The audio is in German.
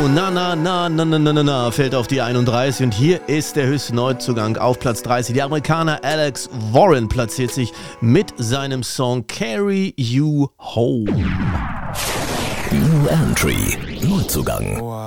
Na, na, na, na, na, na, na, na, fällt auf die 31 und hier ist der höchste Neuzugang auf Platz 30. Der Amerikaner Alex Warren platziert sich mit seinem Song Carry You Home. New Entry, Neuzugang.